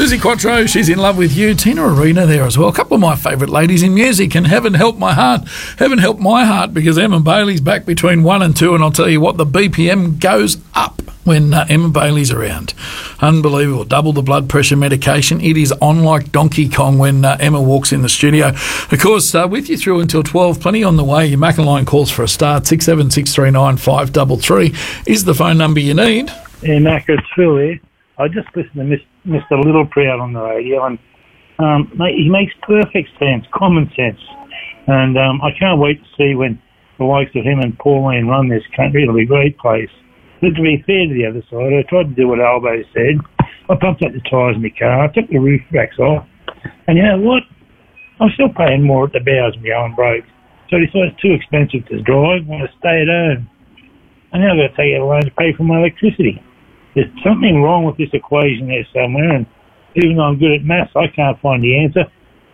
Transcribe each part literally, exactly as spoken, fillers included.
Susie Quattro, she's in love with you. Tina Arena there as well. A couple of my favourite ladies in music. And heaven help my heart. Heaven help my heart, because Emma Bailey's back between one and two. And I'll tell you what, the B P M goes up when uh, Emma Bailey's around. Unbelievable. Double the blood pressure medication. It is on like Donkey Kong when uh, Emma walks in the studio. Of course, uh, with you through until twelve, plenty on the way. Your Macquarie calls for a start. six seven six three nine five three three is the phone number you need. Yeah, Mac, it's Phil here. I just listened to Mister Littleproud on the radio, and um, mate, he makes perfect sense, common sense. And um, I can't wait to see when the likes of him and Pauline run this country. It'll be a great place. But to be fair to the other side, I tried to do what Albo said. I pumped up the tyres in my car, I took the roof racks off, and you know what? I'm still paying more at the bows and going broke. So I decided it's too expensive to drive, I want to stay at home. And now I've got to take out a loan to pay for my electricity. There's something wrong with this equation there somewhere, and even though I'm good at maths, I can't find the answer.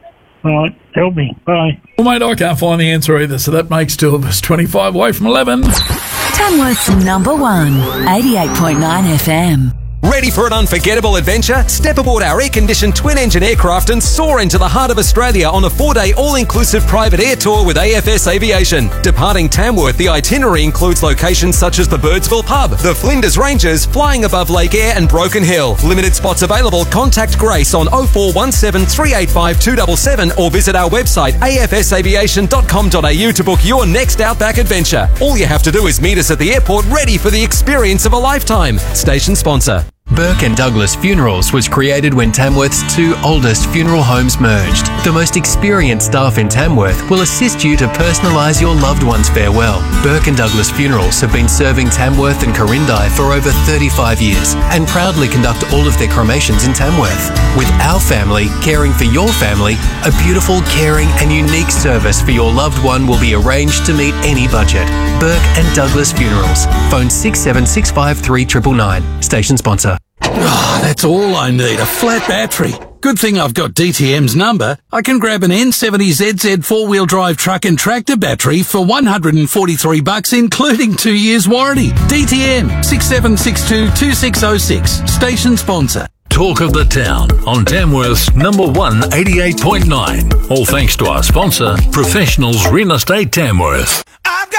All right, help me. Bye. Well, mate, I can't find the answer either, so that makes two of us. twenty-five away from eleven. Tamworth's number one, eighty-eight point nine F M. Ready for an unforgettable adventure? Step aboard our air-conditioned twin-engine aircraft and soar into the heart of Australia on a four-day all-inclusive private air tour with A F S Aviation. Departing Tamworth, the itinerary includes locations such as the Birdsville Pub, the Flinders Ranges, flying above Lake Eyre and Broken Hill. Limited spots available. Contact Grace on oh four one seven, three eight five, two seven seven or visit our website a f s aviation dot com dot a u to book your next outback adventure. All you have to do is meet us at the airport, ready for the experience of a lifetime. Station sponsor. Burke and Douglas Funerals was created when Tamworth's two oldest funeral homes merged. The most experienced staff in Tamworth will assist you to personalise your loved one's farewell. Burke and Douglas Funerals have been serving Tamworth and Corindai for over thirty-five years and proudly conduct all of their cremations in Tamworth. With our family caring for your family, a beautiful, caring and unique service for your loved one will be arranged to meet any budget. Burke and Douglas Funerals. Phone six seven six five three nine nine nine. Station sponsor. Oh, that's all I need, a flat battery. Good thing I've got D T M's number. I can grab an N seventy Z Z four-wheel drive truck and tractor battery for one hundred forty-three bucks, including two years warranty. D T M, six seven six two, two six oh six. Station sponsor. Talk of the town on Tamworth's number one, eighty-eight point nine. All thanks to our sponsor, Professionals Real Estate Tamworth. I've got